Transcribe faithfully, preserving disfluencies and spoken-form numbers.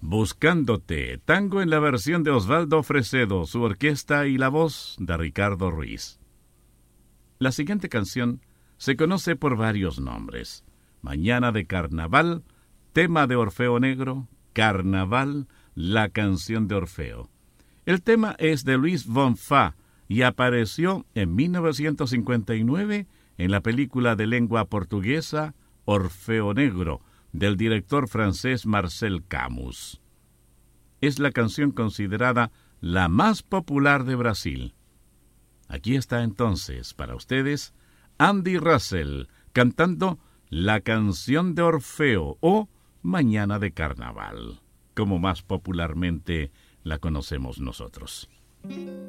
Buscándote, tango en la versión de Osvaldo Fresedo, su orquesta y la voz de Ricardo Ruiz. La siguiente canción se conoce por varios nombres: Mañana de Carnaval, tema de Orfeo Negro, Carnaval, la canción de Orfeo. El tema es de Luis Bonfá y apareció en mil novecientos cincuenta y nueve en la película de lengua portuguesa Orfeo Negro, del director francés Marcel Camus. Es la canción considerada la más popular de Brasil. Aquí está entonces para ustedes Andy Russell cantando la canción de Orfeo o Mañana de Carnaval, como más popularmente la conocemos nosotros.